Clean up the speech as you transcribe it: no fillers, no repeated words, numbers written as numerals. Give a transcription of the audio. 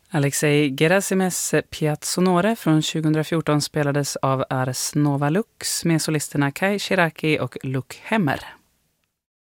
Alexei Gerasimes Piazzonore från 2014 spelades av Ars Nova Lux med solisterna Kai Shiraki och Luke Hemmer.